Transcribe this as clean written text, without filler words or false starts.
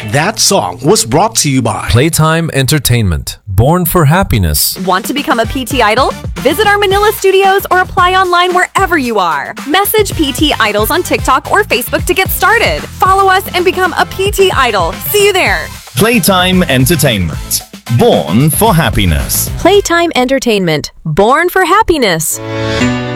That song was brought to you by Playtime Entertainment. Born for happiness. Want to become a PT Idol? Visit our Manila studios or apply online wherever you are. Message PT Idols on TikTok or Facebook to get started. Follow us and become a PT Idol. See you there. Playtime Entertainment. Born for happiness. Playtime Entertainment. Born for happiness.